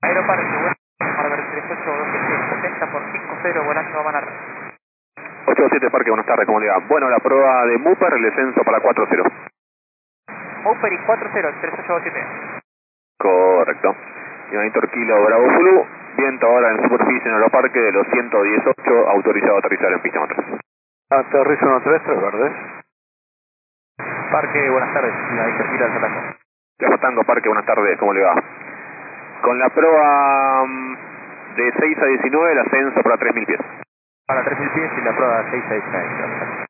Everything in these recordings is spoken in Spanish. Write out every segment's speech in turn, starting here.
Aeroparque, bueno, Marvel 3827, por 50, volando a Manar. 87 Parque, buenas tardes, ¿cómo le va? Bueno, la prueba de Mooper, el descenso para 40. Mooper y 40, 3827. Correcto. Monitor Kilo Bravo Zulu, viento ahora en superficie en Aeroparque de los 118, autorizado a aterrizar en pista 13. Aterrizo 133, verdes. Parque, buenas tardes, la Gira del Zatango. Plaza Tango Parque, buenas tardes, ¿cómo le va? Con la prueba de 6 a 19, el ascenso para 3000 pies. Para 3000 pies y la prueba 6 a 19.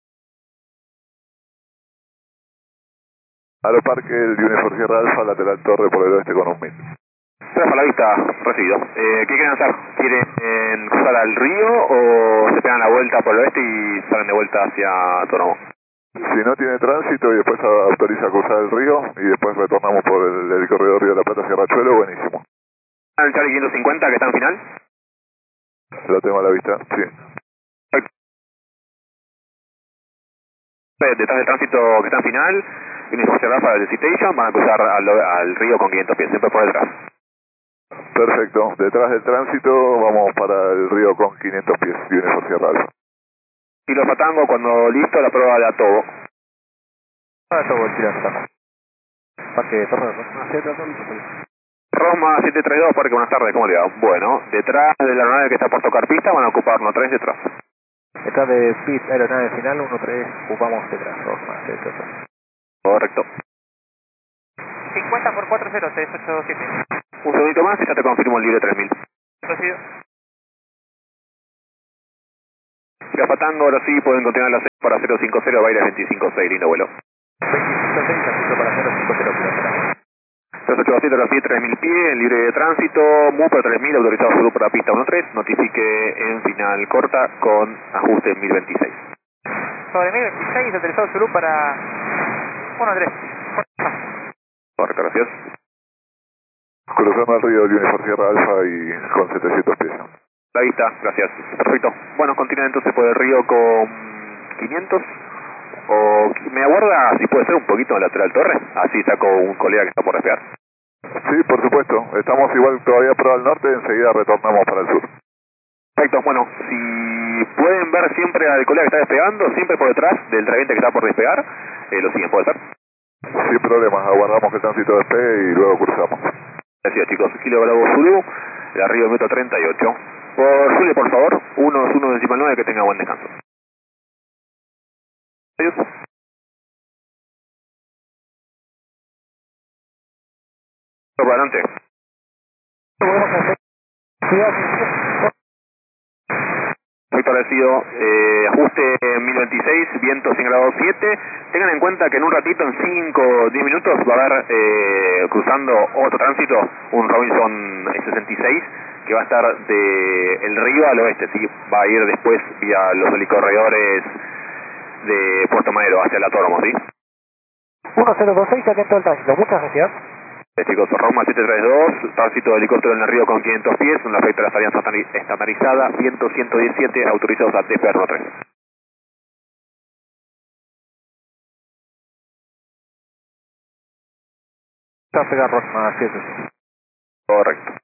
Aeroparque, el Unifor Sierra Alfa, lateral torre por el oeste con 1000. Tras a la vista, recibido. ¿Qué quieren hacer? ¿Quieren cruzar al río o se pegan la vuelta por el oeste y salen de vuelta hacia Autónomo? Si no tiene tránsito y después autoriza cruzar el río y después retornamos por el corredor Río de la Plata Sierrachuelo, buenísimo. ¿El Charlie 550 que está en final? Lo tengo a la vista, sí. Detrás del tránsito que está en final, Unifor Sierra Alfa de Citation, van a cruzar al río con 500 pies, siempre por detrás. Perfecto, detrás del tránsito vamos para el río con 500 pies, Unifor Sierra Alfa. Y los Patango, cuando listo, la prueba de Atobo. Atobo, el Gira del Zatango. Parque, torre, Rosma 732, Parque, buenas tardes, ¿cómo le va? Bueno, detrás de la aeronave que está por tocar pista, van a ocupar 1-3 detrás. Detrás de PIT, aeronave final, 1-3, ocupamos detrás, Rosma, 732. Correcto. 50 por 40, 3827. Un segundito más y ya te confirmo el libre 3000. Recibido. Los Patango, ahora sí, pueden continuar la 6 para 050, Baile 256, lindo vuelo. 25-6, asunto para 050, pilota. 3827, ahora sí, 3000 pies, libre de tránsito, MUPA 3000, autorizado solo para pista 13, notifique en final corta con ajuste en 1026. Sobre 1026, autorizado Zulu para 1-3. Correcto, gracias. Cruzando el río del Unifor Sierra Alfa y con 700 pies. Ahí está, gracias. Perfecto. Bueno, continúa entonces por el río con 500. O me aguarda si puede ser un poquito en lateral torre, así saco un colega que está por despegar. Sí, por supuesto. Estamos igual todavía por al norte, enseguida retornamos para el sur. Perfecto, bueno, si pueden ver siempre al colega que está despegando, siempre por detrás del traviente que está por despegar, lo siguen, ¿puede ser? Sin problemas, aguardamos que el tránsito despegue y luego cruzamos. Gracias chicos, Kilo Bravo Zulu, el arribo metro 38. Por Zulu, por favor, 1 decimal 9, que tenga buen descanso. Adiós. Por adelante. Muy parecido, ajuste 1026, viento 100 grados 7. Tengan en cuenta que en un ratito, en 5 o 10 minutos, va a haber cruzando otro tránsito, un Robinson 66, que va a estar del río al oeste, ¿sí? Va a ir después vía los helicorredores de Puerto Madero hacia el Autónomo, ¿sí? 1026, atento al tránsito, muchas gracias. Chicos, Roma 732, tránsito de helicóptero en el río con 500 pies, un efecto de la salida estandarizada, viento 117, autorizados a TPR 3. Está a pegar Rosma 7. Correcto.